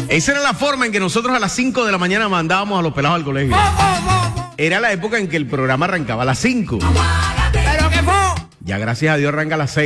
Esa era la forma en que nosotros a las 5 de la mañana mandábamos a los pelados al colegio. Era la época en que el programa arrancaba a las 5. ¿Pero qué fue? Ya gracias a Dios arranca a las 6.